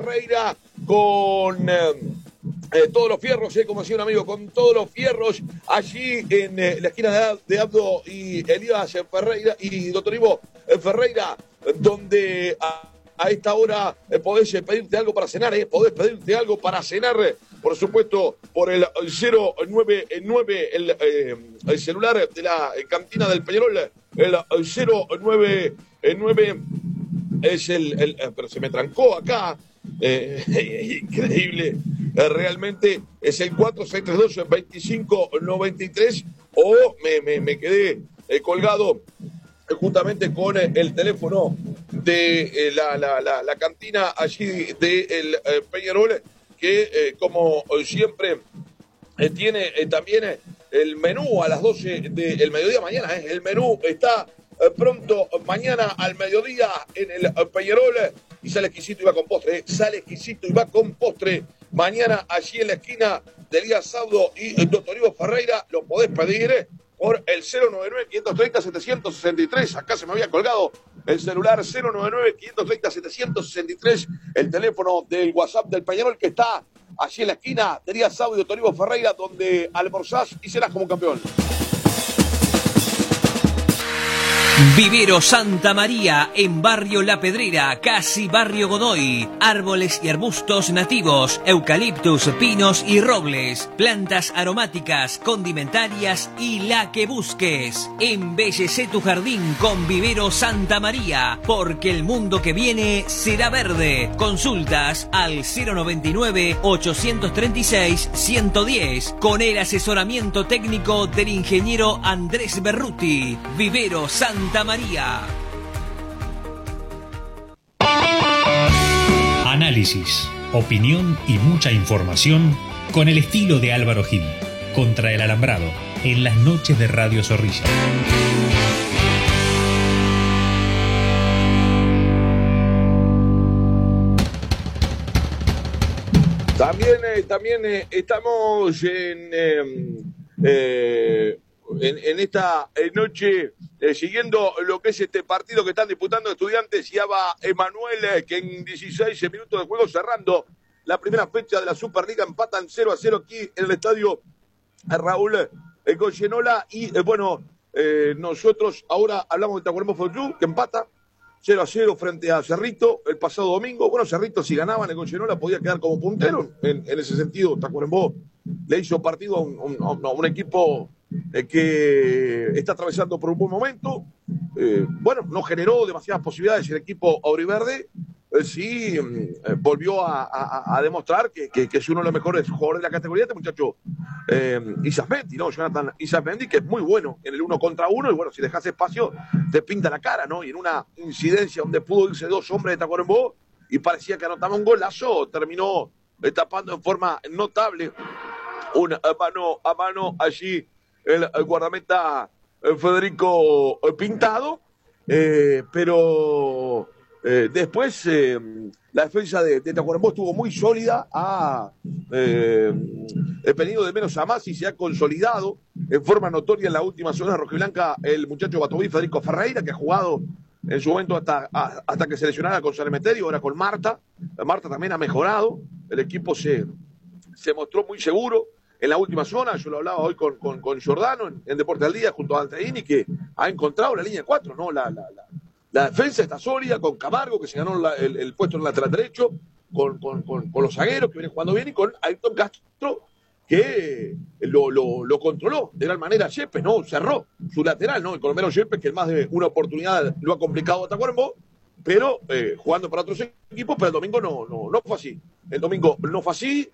Ferreira con todos los fierros, como decía un amigo, con todos los fierros allí en la esquina de Abdo y Elías Ferreira y Doctor Ivo Ferreira, donde a esta hora podés pedirte algo para cenar, podés pedirte algo para cenar, por supuesto, por el 099, el celular de la cantina del Peñarol, el 099 es pero se me trancó acá, increíble, realmente es el 4632-2593, o me quedé colgado justamente con el teléfono de la cantina allí del Peñarol, que como siempre tiene también el menú a las 12 del mediodía mañana. El menú está pronto mañana al mediodía en el Peñarol, y sale exquisito y va con postre. Sale exquisito y va con postre. Mañana allí en la esquina de Elías Saudo y Doctor Ivo Ferreira lo podés pedir por el 099-530-763. Acá se me había colgado el celular, 099-530-763, el teléfono del WhatsApp del Peñarol, que está allí en la esquina de Elías Saudo y Doctor Ivo Ferreira, donde almorzás y cenás como un campeón. Vivero Santa María, en Barrio La Pedrera, casi Barrio Godoy. Árboles y arbustos nativos, eucaliptus, pinos y robles. Plantas aromáticas, condimentarias y la que busques. Embellecé tu jardín con Vivero Santa María, porque el mundo que viene será verde. Consultas al 099-836-110, con el asesoramiento técnico del ingeniero Andrés Berruti. Vivero Santa María. Análisis, opinión y mucha información con el estilo de Álvaro Gil. Contra el alambrado, en las noches de Radio Zorrilla. También estamos en esta noche siguiendo lo que es este partido que están disputando Estudiantes y Aba Emanuel, que en 16 minutos de juego, cerrando la primera fecha de la Superliga, empatan 0-0 aquí en el estadio Raúl Goyenola. Y nosotros ahora hablamos de Tacuarembó Fútbol Club, que empata 0-0 frente a Cerrito el pasado domingo. Bueno, Cerrito, si ganaban el Goyenola, podía quedar como puntero. En ese sentido, Tacuarembó le hizo partido a un equipo que está atravesando por un buen momento. No generó demasiadas posibilidades el equipo auriverde. Sí volvió a demostrar que es uno de los mejores jugadores de la categoría, este muchacho Isasmendi, ¿no? Jonathan Isasmendi, que es muy bueno en el 1 contra 1, y bueno, si dejas espacio te pinta la cara, ¿no? Y en una incidencia donde pudo irse dos hombres de Tacuarembó y parecía que anotaba un golazo, terminó tapando en forma notable un mano a mano allí el guardameta Federico Pintado, pero después la defensa de Tacuarembó estuvo muy sólida, ha venido de menos a más y se ha consolidado en forma notoria en la última zona rojiblanca el muchacho Batoví Federico Ferreira, que ha jugado en su momento hasta que se lesionara con San Emeterio, ahora con Marta. Marta también ha mejorado, el equipo se mostró muy seguro en la última zona. Yo lo hablaba hoy con Giordano en Deporte al Día junto a Altaini, que ha encontrado la línea 4, ¿no? La defensa está sólida, con Camargo, que se ganó el puesto en el lateral derecho, con los zagueros, que vienen jugando bien, y con Ayrton Castro, que lo controló de gran manera Yepes, ¿no? Cerró su lateral, ¿no? El colombiano Yepes, que en más de una oportunidad lo ha complicado a Tacuarembó, pero jugando para otros equipos, pero el domingo no fue así. El domingo no fue así,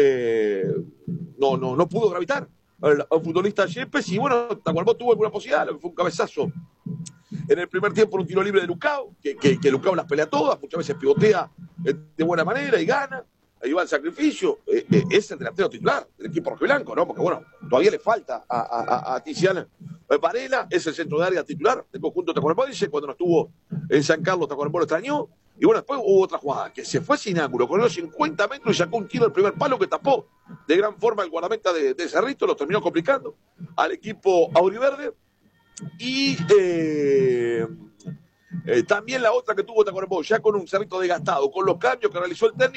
no pudo gravitar al futbolista Yepes, y bueno, Tacuarembó tuvo alguna posibilidad, lo que fue un cabezazo en el primer tiempo, un tiro libre de Lucao, que Lucao las pelea todas, muchas veces pivotea de buena manera y gana, ahí va el sacrificio. Es el delantero titular del equipo rojiblanco, ¿no? Porque bueno, todavía le falta a Tiziana Varela, es el centro de área titular del conjunto Tacuarembó. Dice, cuando no estuvo en San Carlos, Tacuarembó lo extrañó. Y bueno, después hubo otra jugada, que se fue sin ángulo, corrió 50 metros y sacó un tiro al primer palo que tapó de gran forma el guardameta de Cerrito, lo terminó complicando al equipo auriverde. Y también la otra que tuvo Tacuarembó, ya con un Cerrito desgastado, con los cambios que realizó el técnico.